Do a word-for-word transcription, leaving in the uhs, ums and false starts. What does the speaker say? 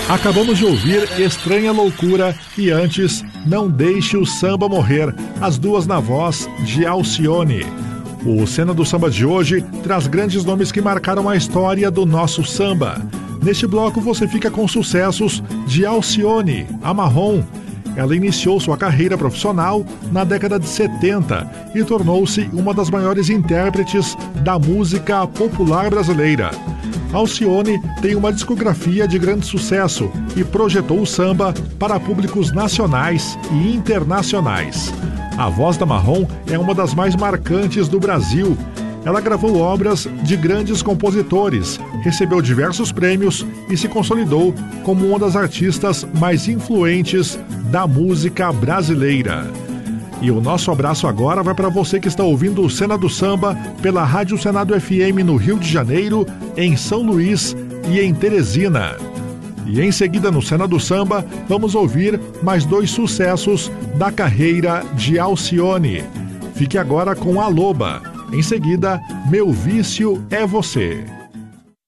Acabamos de ouvir Estranha Loucura e antes Não Deixe o Samba Morrer, as duas na voz de Alcione. O Cena do Samba de hoje traz grandes nomes que marcaram a história do nosso samba. Neste bloco você fica com sucessos de Alcione, a Marrom. Ela iniciou sua carreira profissional na década de setenta e tornou-se uma das maiores intérpretes da música popular brasileira. Alcione tem uma discografia de grande sucesso e projetou o samba para públicos nacionais e internacionais. A voz da Marrom é uma das mais marcantes do Brasil. Ela gravou obras de grandes compositores, recebeu diversos prêmios e se consolidou como uma das artistas mais influentes da música brasileira. E o nosso abraço agora vai para você que está ouvindo o Cena do Samba pela Rádio Senado F M no Rio de Janeiro, em São Luís e em Teresina. E em seguida no Cena do Samba vamos ouvir mais dois sucessos da carreira de Alcione. Fique agora com A Loba. Em seguida, Meu Vício é Você.